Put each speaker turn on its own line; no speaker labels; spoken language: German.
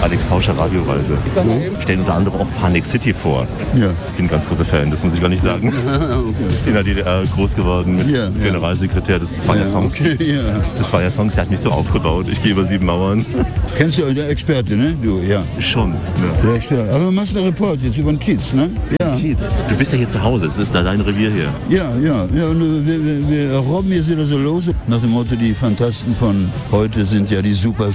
Alex Tauscher Radioreise. Stellen unter anderem auch Panic City vor.
Ja.
Ich bin ein ganz großer Fan, das muss ich gar nicht sagen.
Okay.
In der DDR groß geworden mit Generalsekretär, das waren ja Songs.
Okay, ja.
Das war ja Songs, der hat mich so aufgebaut. Ich gehe über 7 Mauern.
Kennst du der Experte, ne? Du, ja.
Schon. Ja.
Der Experte. Aber du machst einen Report jetzt über den Kiez, ne? Ja.
Du bist ja hier zu Hause, es ist da dein Revier hier.
Ja. Und wir robben jetzt wieder so los. Nach dem Motto, die Fantasten von heute sind ja die super